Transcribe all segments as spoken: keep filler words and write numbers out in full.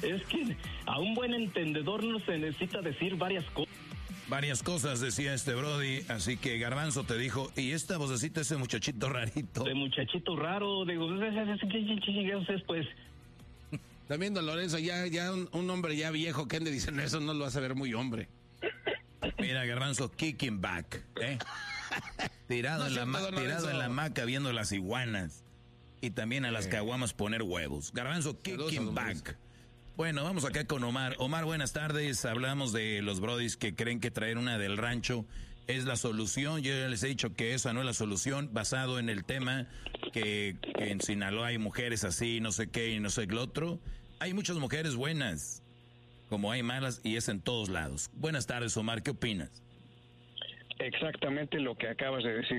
Es que a un buen entendedor no se necesita decir varias cosas. Varias cosas decía este Brody, así que Garbanzo te dijo, y esta vocecita, ese muchachito rarito. De muchachito raro, digo, ¿qué chingados es, pues? También don Lorenzo, ya, ya un, un hombre ya viejo que ande diciendo eso no lo hace ver muy hombre. Mira, Garbanzo, kicking back, ¿eh? Tirado, no en, la ma- tirado en la hamaca viendo las iguanas. Y también a las eh. caguamas poner huevos. Garbanzo, kicking back. Bueno, vamos acá con Omar. Omar, buenas tardes. Hablamos de los brodis que creen que traer una del rancho es la solución. Yo ya les he dicho que esa no es la solución, basado en el tema que, que en Sinaloa hay mujeres así, no sé qué y no sé qué otro. Hay muchas mujeres buenas, como hay malas, y es en todos lados. Buenas tardes, Omar. ¿Qué opinas? Exactamente lo que acabas de decir.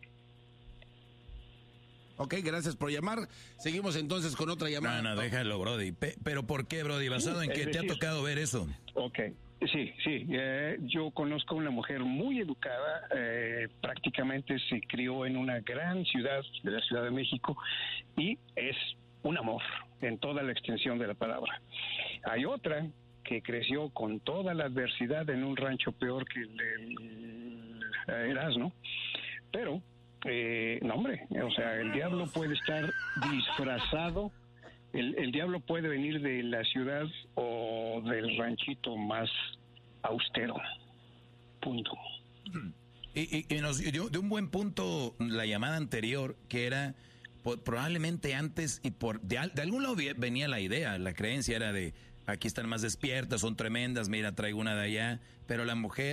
Ok, gracias por llamar. Seguimos entonces con otra llamada. No, no, déjalo, Brody. Pe- ¿Pero por qué, Brody? ¿Basado en qué te ha tocado ver eso? Ok, sí, sí. Eh, yo conozco a una mujer muy educada. Eh, prácticamente se crió en una gran ciudad de la Ciudad de México y es un amor en toda la extensión de la palabra. Hay otra que creció con toda la adversidad en un rancho peor que el, el, el Erasmo, pero... Eh, no, hombre, o sea, el diablo puede estar disfrazado, el, el diablo puede venir de la ciudad o del ranchito más austero. Punto. Y, y, y nos dio de un buen punto la llamada anterior, que era por, probablemente antes, y por de, de algún lado venía la idea, la creencia era de aquí están más despiertas, son tremendas, mira, traigo una de allá, pero la mujer